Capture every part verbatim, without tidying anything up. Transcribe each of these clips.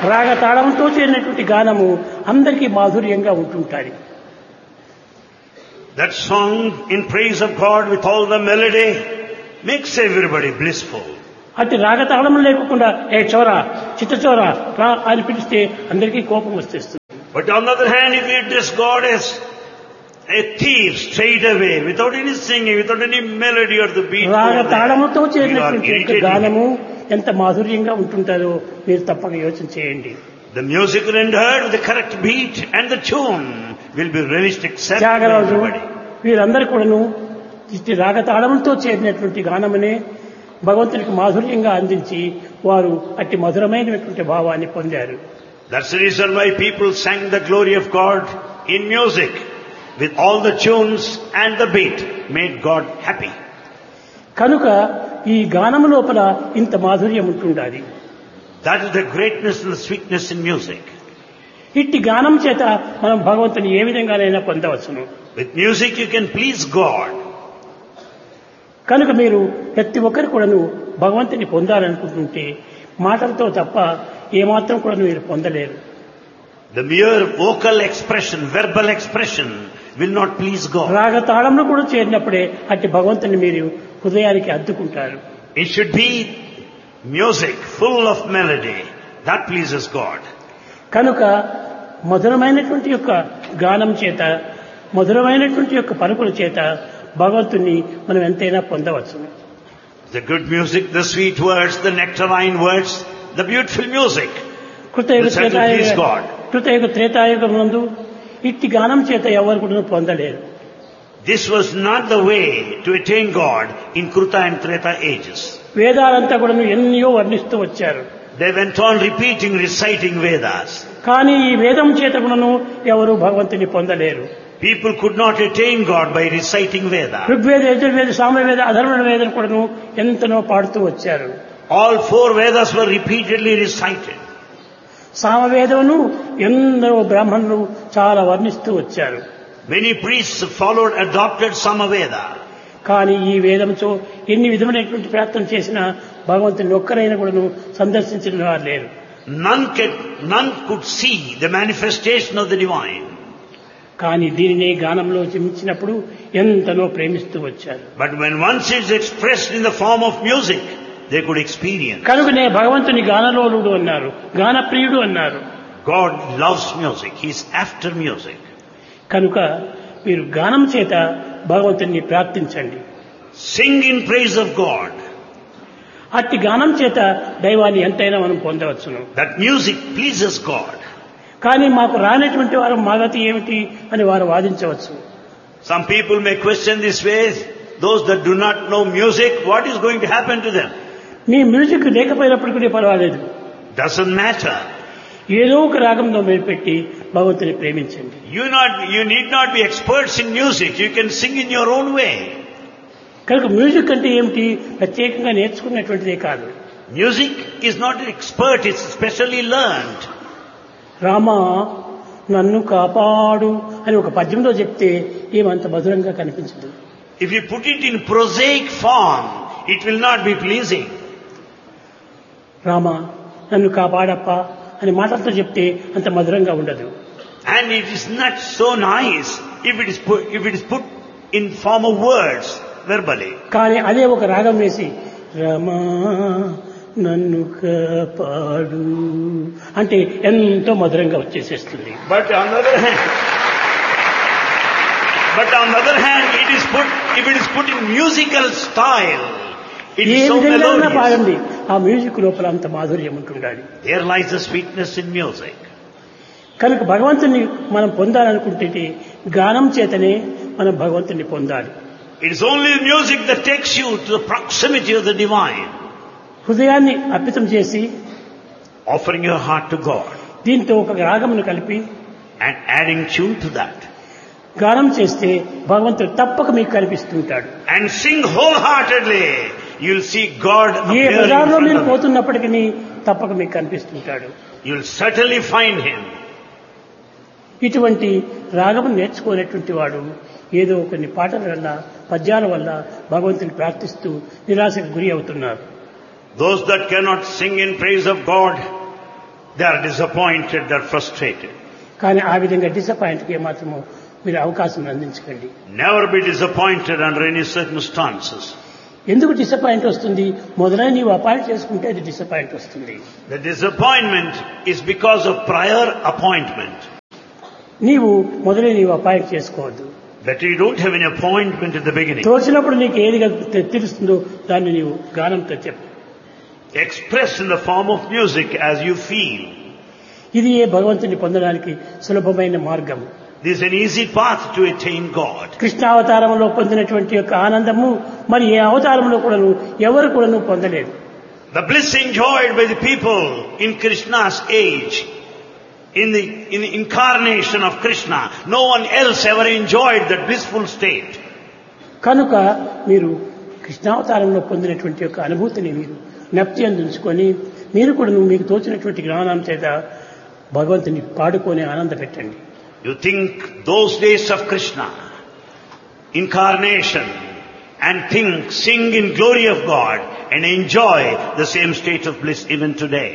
రాగ తాళంతో చేరినటువంటి గానము అందరికీ మాధుర్యంగా ఉంటుంటాయి. That song in praise of God with all the melody makes everybody blissful. అట్టి రాగతాళం లేకుండా ఏ చోరా చిత్త చోరా రా అని పిలిస్తే అందరికీ కోపం వచ్చేస్తుంది. But on the other hand, if you address God as a thief straight away, without any singing, without any melody or the beat, రాగతాళముతో you are చేరినటువంటి irritating. గానము ఎంత మాధుర్యంగా ఉంటుంటారో మీరు తప్పక యోచన చేయండి. The music rendered with the correct beat and the tune will be relished accepted by Tyagaraju everybody. వీరందరూ కూడాను ఇట్టి రాగతాళంతో చేరినటువంటి గానమునే భగవంతునికి మాధుర్యంగా అందించి వారు అట్టి మధురమైనటువంటి భావాన్ని పొందారు. That's the reason why people sang the glory of God in music with all the tunes and the beat made God happy. కనుక ఈ గానము లోపల ఇంత మాధుర్యం ఉంటుండాలి. That is the greatness and the sweetness in music. ఇట్టి గానం చేత మనం భగవంతుని ఏ విధంగానైనా పొందవచ్చును. With music you can please God. కనుక మీరు ప్రతి ఒక్కరు కూడాను భగవంతుని పొందాలనుకుంటుంటే మాటలతో తప్ప ఏమాత్రం కూడా మీరు పొందలేరు. The mere vocal expression, verbal expression will not please God. రాగతాళంలో కూడా చేరినప్పుడే అట్టి భగవంతుని మీరు హృదయానికి అద్దుకుంటారు. It should be music full of melody that pleases God. కనుక మధురమైనటువంటి యొక్క గానం చేత మధురమైనటువంటి యొక్క పలుకుల చేత భగవంతుని మనం ఎంతైనా పొందవచ్చు. The good music, the sweet words, the nectarine words, the beautiful music. కృతయుగ That's how to please Tretayuga God. కృతయుగ Treta Yuga నందు ఇట్టి గానం చేత ఎవరు కూడా పొందలేరు. This was not the way to attain God in Kruta and Treta ages. వేదాలంతా కూడా ఎన్నో వర్ణిస్తూ వచ్చారు. They went on repeating, reciting Vedas. కానీ ఈ వేదం చేత కూడాను ఎవరు భగవంతుని పొందలేరు. People could not attain God by reciting Veda. Rigveda Yajurveda Samaveda అధర్వణ వేదం కూడాను ఎంతనో పాడుతూ వచ్చారు. All four Vedas were repeatedly recited. సామవేదమును ఎందరో బ్రాహ్మణులు చాలా వర్ణిస్తూ వచ్చారు. Many priests followed, adopted Samaveda. కానీ ఈ వేదంతో ఎన్ని విధమైనటువంటి ప్రయత్నం చేసినా భగవంతుని ఒక్కరైనా కూడాను సందర్శించిన వారు లేరు. None could, none could see the manifestation of the divine. కానీ దీనినే గానంలో చిమించినప్పుడు ఎంతనో ప్రేమిస్తూ వచ్చారు. But when once it's expressed in the form of music, they could experience. కనుకనే భగవంతుని గానలోలుడు అన్నారు, గానప్రియుడు అన్నారు. God loves music. He's after music. కనుక మీరు గానం చేత భగవంతుని ప్రార్థించండి. Sing in praise of God. అట్టి గానం చేత దైవాన్ని ఎంతైనా మనం పొందవచ్చును. That music pleases God. కానీ మాకు రానటువంటి వారు మా గతి ఏమిటి అని వారు వాదించవచ్చు. Some people may question this way. Those that do not know music, what is going to happen to them? Me music లేకపోయినప్పటికీ పర్వాలేదు. Doesn't matter. ఏదో ఒక రాగంలో మీరు పెట్టి భగవంతుని ప్రేమించండి. You not, you need not be experts in music. You can sing in your own way. కనుక మ్యూజిక్ అంటే ఏమిటి ప్రత్యేకంగా నేర్చుకున్నటువంటిదే కాదు. Music is not expert. It's specially learned. Rama నన్ను కాపాడు అని ఒక పద్యంలో చెప్తే ఏమంత మధురంగా కనిపించదు. If you put it in prosaic form, it will not be pleasing. Rama నన్ను కాపాడప్ప అని మాటలతో చెప్తే అంత మధురంగా ఉండదు. And it is not so nice if it is put, if it is put in form of words, verbally. కానీ అదే ఒక రాగం వేసి రామా నన్ను కాపాడు అంటే ఎంతో మధురంగా వచ్చేసేస్తుంది. But on the other hand, but on the other hand, it is put, if it is put in musical style, it A is so విధంగా melodious. పాడండి ఆ మ్యూజిక్ లోపల అంత మాధుర్యం ఉంటుండాలి. There lies the sweetness in music. కనుక భగవంతుని మనం పొందాలనుకుంటే గానం చేతనే మనం భగవంతుని పొందాలి. It is only music that takes you to the proximity of the divine. హృదయాన్ని అర్పితం చేసి Offering your heart to God దీంతో ఒక రాగమును కలిపి and adding tune to that. గానం చేస్తే భగవంతుడు తప్పక మీకు కనిపిస్తుంటాడు. And sing wholeheartedly. You'll see God A appear in బజార్లో front మీరు of you. పోతున్నప్పటికీ తప్పక మీకు కనిపిస్తుంటాడు. You'll certainly find Him. ఇటువంటి రాగము నేర్చుకునేటువంటి వాడు ఏదో కొన్ని పాటల వల్ల పద్యాల వల్ల భగవంతుని ప్రార్థిస్తూ నిరాశకు గురి అవుతున్నారు. Those that cannot sing in praise of God They are disappointed, they are frustrated. కానీ ఆ విధంగా డిసప్పాయింట్కి మాత్రము మీరు అవకాశం అందించకండి. Never be disappointed under any circumstances. ఎందుకు డిసప్పాయింట్ వస్తుంది? మొదలై నీవు అపాయింట్ చేసుకుంటే అది డిసప్పాయింట్ వస్తుంది. The disappointment is because of prior appointment. నీవు మొదలై నీవు అపాయింట్ చేసుకోవద్దు. That you don't have any appointment at the beginning. తోచినప్పుడు నీకు ఏదిగా తెలుస్తుందో దాన్ని నీవు గానంతో చెప్పు. Express in the form of music as you feel. ఇది ఏ భగవంతుని పొందడానికి సులభమైన మార్గం. This is an easy path to attain God. కృష్ణావతారంలో పొందినటువంటి యొక్క ఆనందము మరి ఏ అవతారంలో కూడాను ఎవరు కూడాను పొందలేదు. The bliss enjoyed by the people in Krishna's age, in the, in the incarnation of Krishna, no one else ever enjoyed that blissful state. కనుక మీరు కృష్ణావతారంలో పొందినటువంటి యొక్క అనుభూతిని మీరు జ్ఞప్తి అందించుకొని మీరు కూడా మీకు తోచినటువంటి జ్ఞానం చేత భగవంతుని పాడుకొని ఆనంద పెట్టండి. You think those days of Krishna, incarnation, and think, sing in glory of God and enjoy the same state of bliss even today.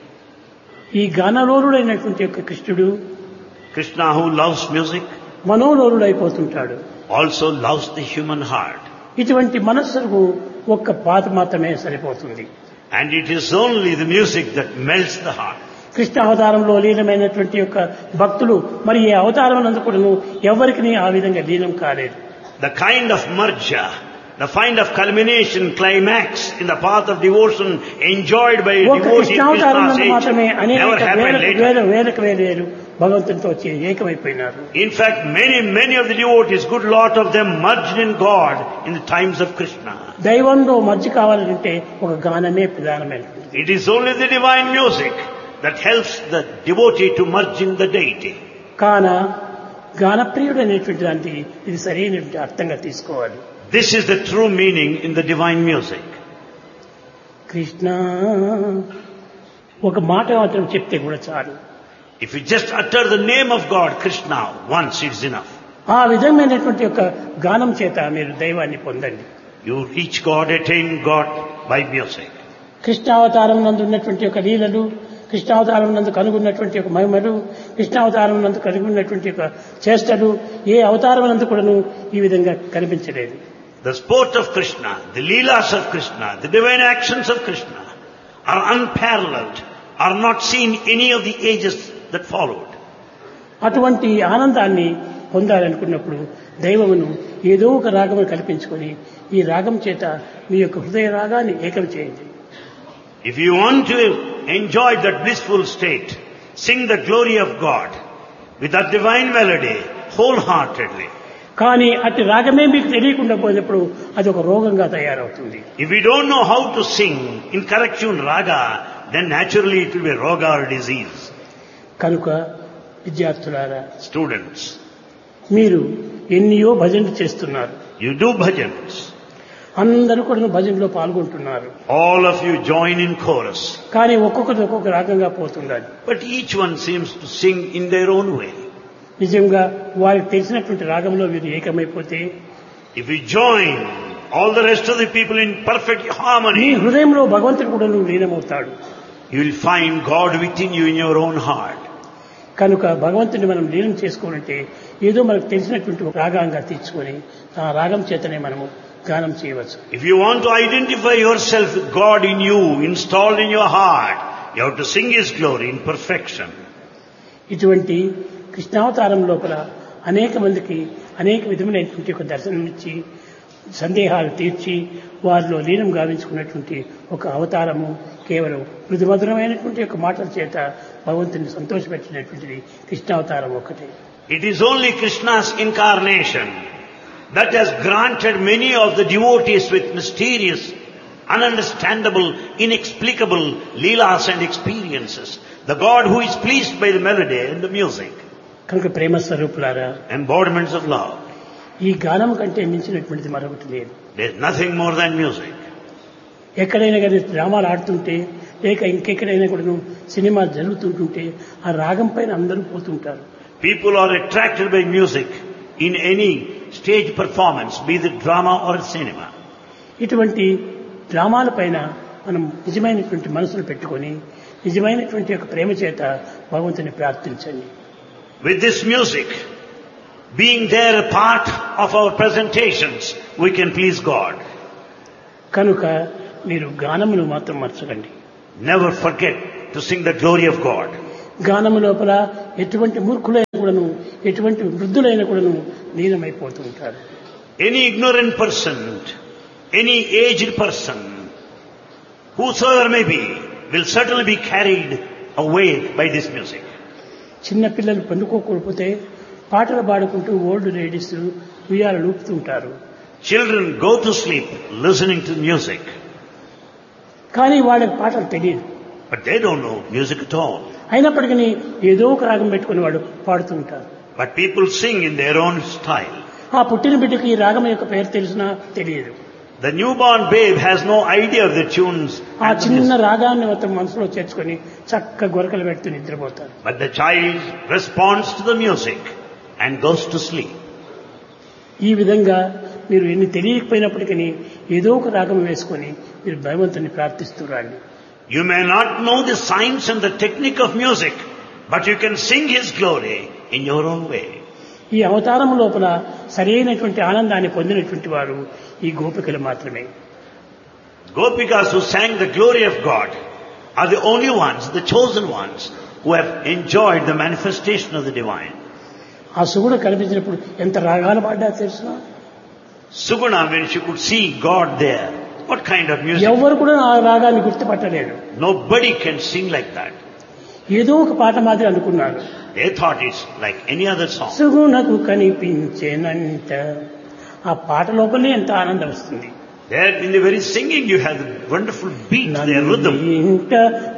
ఈ గానలోరుడైనటువంటి యొక్క కృష్ణుడు Krishna, who loves music, మనోలోరుడైపోతుంటాడు. also loves the human heart. ఇటువంటి మనస్సుకు ఒక్క పాత మాత్రమే సరిపోతుంది. And it is only the music that melts the heart. Krishna అవతారంలో లీనమైనటువంటి యొక్క భక్తులు మరి ఏ అవతారం నందుకును ఎవరికి ఆ విధంగా లీనం కాలేదు. The kind of marja, the kind of culmination, climax in the path of devotion enjoyed by a ఒక devotee in కృష్ణావతారం Krishna's నందు మాత్రమే age అనేక never happened వేల later. వేల వేలకు వేలేరు భగవంతునితో వచ్చి ఏకమైపోయినారు. In fact, many, many of the devotees, good lot of them merged in God in the times of Krishna. దైవంలో మధ్య కావాలంటే ఒక గానమే ప్రధానమైనది. It is only the divine music that helps the devotee to merge in the deity. కాన గానప్రియుడు అనేటువంటి దానికి ఇది సరైనటువంటి అర్థంగా తీసుకోవాలి. This is the true meaning in the divine music. Krishna ఒక మాట మాత్రం చెప్తే కూడా చాలు. If you just utter the name of God, Krishna, once it's enough. ఆ విధమైనటువంటి యొక్క గానం చేత మీరు దైవాన్ని పొందండి. You reach God, attain God by music. కృష్ణావతారం నందు ఉన్నటువంటి యొక్క లీలలు, కృష్ణావతారం నందు కనుగొన్నటువంటి యొక్క మహిమలు, కృష్ణావతారం నందు కనుగొన్నటువంటి యొక్క చేష్టలు ఏ అవతారం నందు కూడాను ఈ విధంగా కనిపించలేదు. The sport of Krishna, the leelas of Krishna, the divine actions of Krishna are unparalleled, are not seen any of the ages that followed. అటువంటి ఆనందాన్ని పొందాలనుకున్నప్పుడు దైవమును ఏదో ఒక రాగమును కల్పించుకొని ఈ రాగం చేత మీ యొక్క హృదయ రాగాన్ని ఏకం చేయండి. If you want to enjoy that blissful state, sing the glory of God with that divine melody wholeheartedly. కానీ అట్టి రాగమే మీకు తెలియకుండా పోయినప్పుడు అది ఒక రోగంగా తయారవుతుంది. If we don't know how to sing in correct tune raga, then naturally it will be roga or disease. కనుక విద్యార్థులారా, Students, మీరు ఎన్నియో భజనలు చేస్తున్నారు. you do bhajans. అందరూ కూడా భజనలో పాల్గొంటున్నారు. All of you join in chorus. కానీ ఒక్కొక్కటి ఒక్కొక్క రాగంగా పోతున్నది. But each one seems to sing in their own way. నిజంగా వారికి తెలిసినటువంటి రాగంలో వీరు ఏకమైపోతే, If we join all the rest of the people in perfect me harmony, హృదయంలో భగవంతుడు కూడా నువ్వు లీనమవుతాడు. you will find God within you in your own heart. కనుక భగవంతుని మనం లీనం చేసుకోవాలంటే ఏదో మనకు తెలిసినటువంటి ఒక రాగంగా తీర్చుకొని ఆ రాగం చేతనే మనము గానం చేయవచ్చు. If you want to identify yourself with God in you, installed in your heart, you have to sing His glory in perfection. ఇటువంటి కృష్ణావతారం లోపల అనేక మందికి అనేక విధమైనటువంటి ఒక దర్శనం ఇచ్చి సందేహాలు తీర్చి వారిలో లీనం గావించుకున్నటువంటి ఒక అవతారము కేవలం మృదుమధురమైనటువంటి ఒక మాటల చేత భగవంతుని సంతోషపెట్టినటువంటిది కృష్ణావతారం ఒకటే. It is only Krishna's incarnation that has granted many of the devotees with mysterious, ununderstandable, inexplicable leelas and experiences. The God who is pleased by the melody and the music. కనుక ప్రేమ స్వరూపులారా, Embodiments of love. ఈ గానం కంటే మించినటువంటిది మరొకటి లేదు. There is nothing more than music. ఎక్కడైనా కానీ డ్రామాలు ఆడుతుంటే లేక ఇంకెక్కడైనా కూడా సినిమా జరుగుతుంటుంటే ఆ రాగం పైన అందరూ పోతుంటారు. People are attracted by music in any stage performance, be it drama or cinema. ఇటువంటి డ్రామాల పైన మనం నిజమైనటువంటి మనసును పెట్టుకొని నిజమైనటువంటి యొక్క ప్రేమ చేత భగవంతుని ప్రార్థించండి. With this music being there a part of our presentations, we can please God. కనుక మీరు గానమును మాత్రం మర్చకండి. Never forget to sing the glory of God. గానము లోపల ఎటువంటి మూర్ఖులైన కూడాను ఎటువంటి వృద్ధులైన కూడాను లీనమైపోతూ ఉంటారు. Any ignorant person, any aged person, whosoever may be, will certainly be carried away by this music. చిన్న పిల్లలు పండుకోకపోతే పాటలు పాడుకుంటూ ఓల్డ్ లేడీస్ ఉయ్యాల లూపుతూ ఉంటారు. Children go to sleep listening to music. కానీ వాళ్ళకి పాటలు తెలియదు. But they don't know music at all. అయినప్పటికీ ఏదో ఒక రాగం పెట్టుకుని వాళ్ళు పాడుతూ ఉంటారు. But people sing in their own style. ఆ పుట్టిన బిడ్డకి ఈ రాగం యొక్క పేరు తెలిసినా తెలియదు. The newborn babe has no idea of the tunes. ఆ చిన్న రాగాన్ని మొత్తం మనసులో చేర్చుకొని చక్క గొరకలు పెడుతూ నిద్రపోతారు. But the child responds to the music and goes to sleep. ఈ విధంగా మీరు ఎన్ని తెలియకపోయినప్పటికీ ఏదో ఒక రాగం వేసుకొని మీరు భగవంతుని ప్రార్థిస్తూ రండి. You may not know the science and the technique of music, but you can sing His glory in your own way. ఈ అవతారం లోపల సరైనటువంటి ఆనందాన్ని పొందినటువంటి వారు ఈ గోపికలు మాత్రమే. Gopikas who sang the glory of God are the only ones, the chosen ones, who have enjoyed the manifestation of the divine. ఆ సుగుణ కనిపించినప్పుడు ఎంత రాగాలు పాడ్డా తెలుసునా? Suguna, when she could see God there, what kind of music? ఎవరు కూడా ఆ రాగాన్ని గుర్తుపట్టలేరు. Nobody can sing like that. ఏదో ఒక పాట మాదిరి అనుకున్నారు. They thought it's like any other song. సుగుణకు కనిపించేనంట. ఆ పాట లోపలే ఎంత ఆనందం వస్తుంది. There in the very singing you have the wonderful beat, their rhythm. ఇంట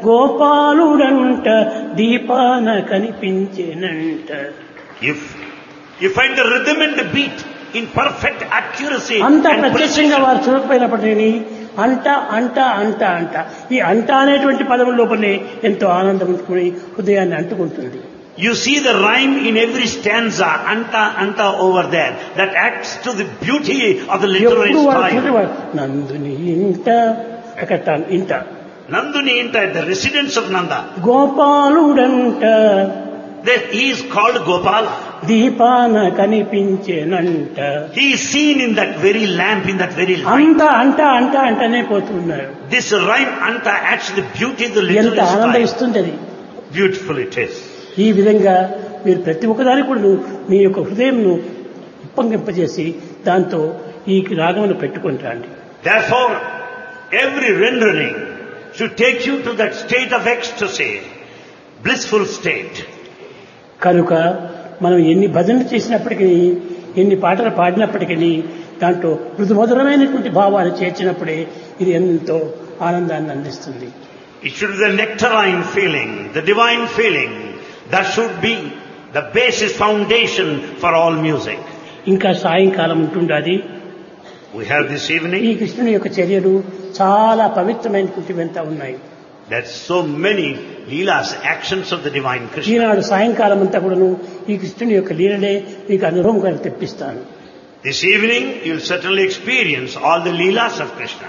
గోపాలుడంట దీపాన కనిపించేనంట. If you find the rhythm and the beat in perfect accuracy అంత and ప్రత్యక్షంగా precision, వారు చూడకపోయినప్పటికీ అంట అంట అంట అంట ఈ అంట అనేటువంటి పదం లోపలే ఎంతో ఆనందం ఉంటుకుని హృదయాన్ని అంటుకుంటుంది. you see the rhyme in every stanza, anta anta over there, that adds to the beauty of the literary ఎప్పుడు వారు style. చూడేవారు నందుని ఇంట ఒకట ఇంట Nanduni Inta, the residence of Nanda, గోపాలుడంట there he is called Gopala. దీపాన కనిపించేనంట. He is seen in that very lamp, in that very light. అంత అంట అంట అంటనే పోతున్నారు. This rhyme anta adds to the beauty of the ఎంత literary ఆనందం style. ఇస్తుంది అది. Beautiful it is. ఈ విధంగా మీరు ప్రతి ఒక్కదానికి కూడా మీ యొక్క హృదయంను ఉప్పొంగింపజేసి దాంతో ఈ రాగమును పెట్టుకొని రండి. Therefore, every rendering should take you to that state of ecstasy, blissful state. కనుక మనం ఎన్ని భజనలు చేసినప్పటికీ ఎన్ని పాటలు పాడినప్పటికీ దాంట్లో మృదుమధురమైనటువంటి భావాలు చేర్చినప్పుడే ఇది ఎంతో ఆనందాన్ని అందిస్తుంది. It should be the nectarine feeling, the divine feeling. That should be the basis, foundation for all music. ఇంకా సాయంకాలం ఉంటుండాది. We have this evening. ఈ కృష్ణుని యొక్క చర్యలు చాలా పవిత్రమైనటువంటివంతా ఉన్నాయి. That's so many leelas, actions of the divine Krishna. ఈనాడు సాయంకాలం అంతా కూడాను ఈ కృష్ణుని యొక్క లీలలే మీకు అనుభవంగా తెప్పిస్తాను. This evening you'll certainly experience all the leelas of Krishna.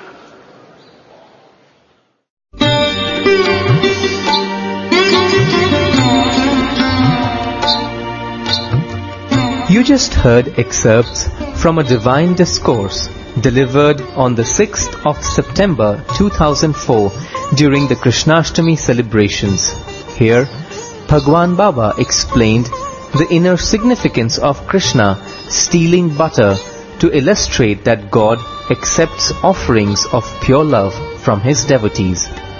You just heard excerpts from a divine discourse delivered on the sixth of September two thousand four during the Krishnashtami celebrations. Here, Bhagwan Baba explained the inner significance of Krishna stealing butter to illustrate that God accepts offerings of pure love from his devotees.